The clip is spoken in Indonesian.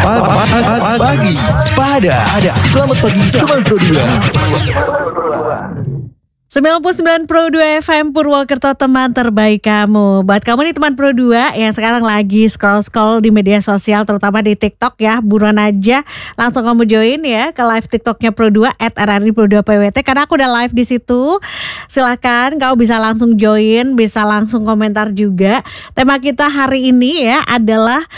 Pagi Sepada. Selamat pagi teman Pro 2. 99 Pro 2 FM Purwokerto, teman terbaik kamu. Buat kamu nih teman Pro 2 yang sekarang lagi scroll-scroll di media sosial, terutama di TikTok ya, buruan aja langsung kamu join ya ke live TikToknya Pro 2 @RRI_Pro2PWT, karena aku udah live di situ. Silakan kamu bisa langsung join, bisa langsung komentar juga. Tema kita hari ini ya adalah